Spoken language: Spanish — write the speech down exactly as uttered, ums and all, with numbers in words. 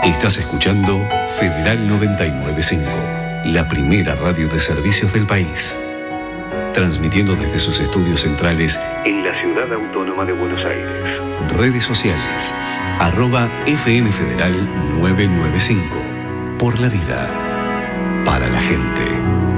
Estás escuchando Federal noventa y nueve punto cinco, la primera radio de servicios del país. Transmitiendo desde sus estudios centrales en la Ciudad Autónoma de Buenos Aires. Redes sociales, arroba F M Federal novecientos noventa y cinco. Por la vida, para la gente.